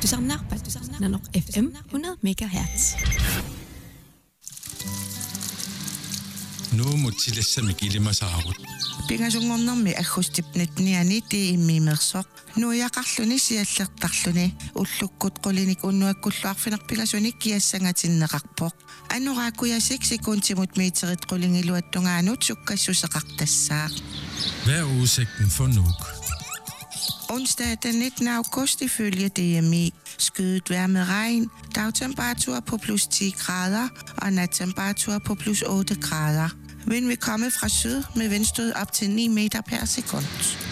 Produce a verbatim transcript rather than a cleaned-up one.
тусарнаарпат нанеқ эф эм hundrede megahertz. Nu mutilassami kilimasaagut. Pingasungornermi agustipnitniani ti immiimersoq. Nuiaqarluni siallertarluni ullukkut qulinik unnuakkulluarfinerpigasunik kiassangatinneqarpoq. Anuraakuyasik sekuntimut meterit qulingiluattungaanut sukkassuseqartassaaq. Hvad er udsigten for Nuuk? Onsdag den nittende august ifølge D M I. Skyet vejr med regn, dagtemperatur på plus ti grader og nattemperatur på plus otte grader. Vind vil komme fra syd med vindstød op til ni meter per sekund.